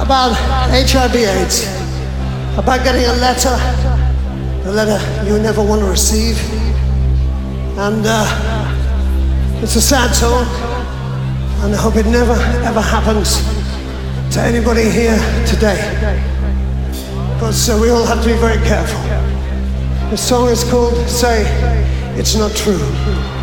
about HIV/AIDS, about getting a letter you never want to receive. And it's a sad song, and I hope it never ever happens to anybody here today, because we all have to be very careful. The song is called Say It's Not True.